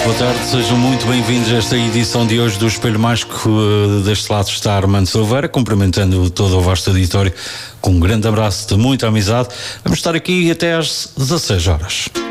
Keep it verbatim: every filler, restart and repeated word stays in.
Boa tarde, sejam muito bem-vindos a esta edição de hoje do Espelho Mágico. Deste lado está Armando Silveira, cumprimentando todo o vasto auditório com um grande abraço de muita amizade. Vamos estar aqui até às dezasseis horas.